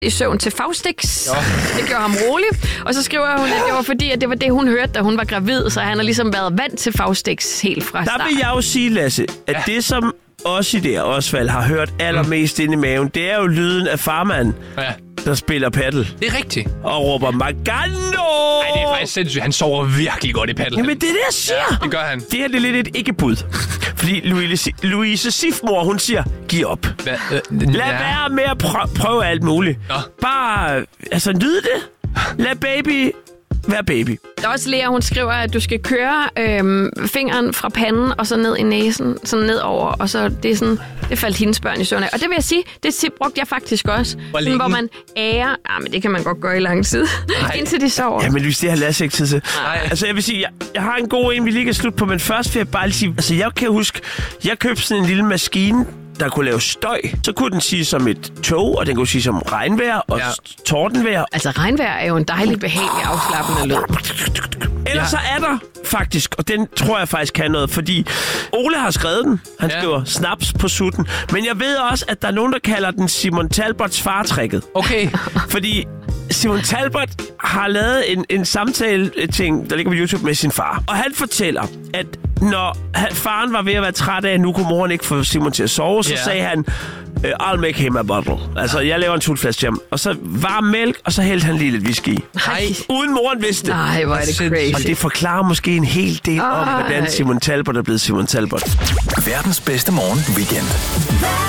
i søvn til Faustix. Det gjorde ham rolig. Og så skriver hun, at det var fordi, at det var det, hun hørte, da hun var gravid. Så han har ligesom været vant til Faustix helt fra start. Der vil jeg jo sige, Lasse, at det som også i det Osvald har hørt allermest inde i maven, det er jo lyden af farmand, der spiller paddle. Det er rigtigt. Og råber Magando! Nej, det er faktisk sindssygt. Han sover virkelig godt i paddle. Jamen, det er det, jeg siger. Ja, det gør han. Det her det er lidt et ikke-bud. Fordi Louise Sifmor, hun siger, giv op. Lad være med at prøve alt muligt. Bare, nyd det. Lad baby være baby. Der er også Lea, hun skriver, at du skal køre fingeren fra panden og så ned i næsen, sådan nedover, og så det er sådan, det faldt hendes børn i søvn af. Og det vil jeg sige, det brugte jeg faktisk også. Sådan, hvor man ærer, men det kan man godt gøre i lang tid, indtil de sover. Ja, men hvis det har Lasse ikke tid til. Altså, jeg vil sige, jeg har en god en, vi lige kan slutte på, men først vil jeg bare lige sige, altså, jeg kan huske, jeg købte sådan en lille maskine, der kunne lave støj. Så kunne den sige som et tog, og den kunne sige som regnvejr og tordenvejr. Altså, regnvejr er jo en dejlig, behagelig, afslappende lyd. Ellers så er der faktisk, og den tror jeg faktisk kan noget, fordi Ole har skrevet den. Han skriver snaps på sutten. Men jeg ved også, at der er nogen, der kalder den Simon Talbots fartrækket. Okay. Fordi Simon Talbot har lavet en samtale-ting, der ligger på YouTube med sin far. Og han fortæller, at når faren var ved at være træt af, at nu kunne moren ikke få Simon til at sove, så sagde han, I'll make him a bottle. Altså, jeg laver en sultflaske til ham. Og så varm mælk, og så hældte han lige lidt whisky. Nej. Uden moren vidste det. Nej, hvor er det crazy. Og det forklarer måske en hel del om, hvordan Simon Talbot er blevet Simon Talbot. Verdens bedste morgen weekend.